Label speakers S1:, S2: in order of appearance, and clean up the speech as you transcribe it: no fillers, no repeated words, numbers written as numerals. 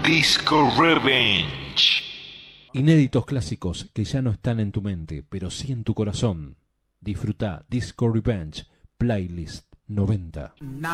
S1: Disco Revenge.
S2: Inéditos clásicos que ya no están en tu mente, pero sí en tu corazón. Disfruta Disco Revenge Playlist 90.